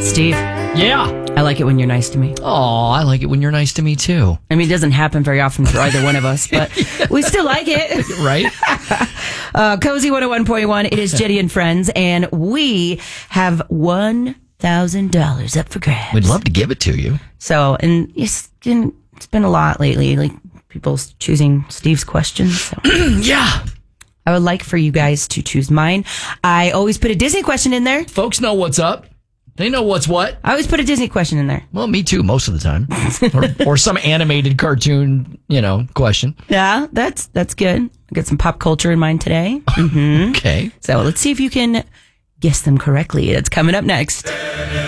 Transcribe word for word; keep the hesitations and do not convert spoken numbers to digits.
Steve, Yeah. I like it when you're nice to me. Oh, I like it when you're nice to me too. I mean, it doesn't happen very often for either one of us, but we still like it. Right? Uh, Cozy one oh one point one, it is Jenny and Friends, and we have one thousand dollars up for grabs. We'd love to give it to you. So, and it's been, it's been a lot lately, like people choosing Steve's questions. So. Yeah. I would like for you guys to choose mine. I always put a Disney question in there. Folks know what's up. They know what's what. I always put a Disney question in there. Well, me too, most of the time. or, or some animated cartoon, you know, question. Yeah, that's that's good. I got some pop culture in mind today. Mm-hmm. Okay. So let's see if you can guess them correctly. That's coming up next.